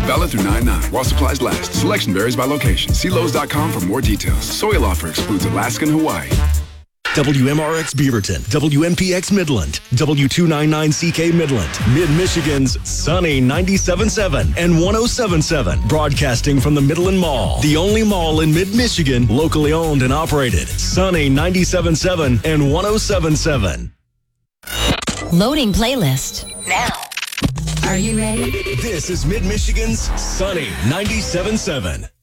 Valid through 9/9 while supplies last. Selection varies by location. See Lowe's.com for more details. Soil offer excludes Alaska and Hawaii. WMRX Beaverton, WMPX Midland, W299CK Midland, Mid-Michigan's Sunny 97.7 and 107.7, broadcasting from the Midland Mall, the only mall in Mid-Michigan, locally owned and operated. Sunny 97.7 and 107.7. Loading playlist now. Are you ready? This is Mid-Michigan's Sunny 97.7.